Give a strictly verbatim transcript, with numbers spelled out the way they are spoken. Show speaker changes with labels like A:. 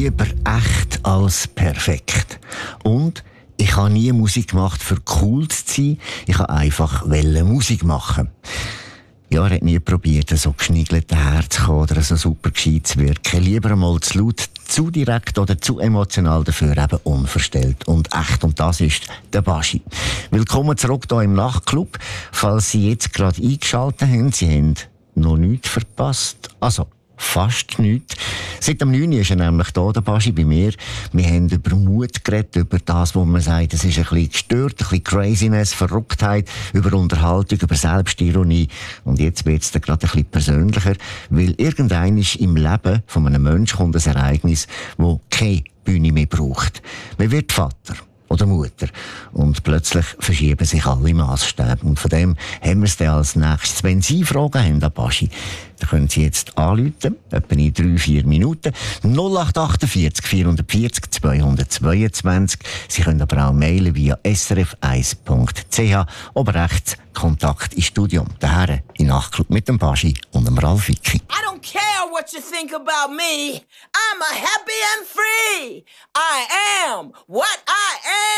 A: Lieber echt als perfekt. Und ich habe nie Musik gemacht, für cool zu sein. Ich wollte einfach Musik machen. Ja, er hat nie probiert, so geschniegelt herzukommen oder so super gescheit zu wirken. Lieber einmal zu laut, zu direkt oder zu emotional, dafür eben unverstellt und echt. Und das ist der Baschi. Willkommen zurück hier im Nachtclub. Falls Sie jetzt gerade eingeschaltet haben, Sie haben noch nichts verpasst. Also, fast nichts. Seit dem neun ist er nämlich da, der Baschi, bei mir. Wir haben über Mut geredet, über das, wo man sagt, es ist ein bisschen gestört, ein bisschen Craziness, Verrücktheit, über Unterhaltung, über Selbstironie. Und jetzt wird es dann gerade ein bisschen persönlicher, weil irgendein ist im Leben von einem Menschen kommt ein Ereignis, das keine Bühne mehr braucht. Man wird Vater oder Mutter. Und plötzlich verschieben sich alle Maßstäbe. Und von dem haben wir es dann als nächstes. Wenn Sie Fragen haben an Baschi, dann können Sie jetzt anrufen, etwa in drei, vier Minuten. null acht achtundvierzig vierhundertvierzig zweihundertzweiundzwanzig. Sie können aber auch mailen via s r f eins punkt c h. Oben rechts Kontakt ins Studio. Daher in Nachtclub mit dem Baschi und dem Ralf Wicki.
B: I don't care what you think about me. I'm a happy and free. I am what I am.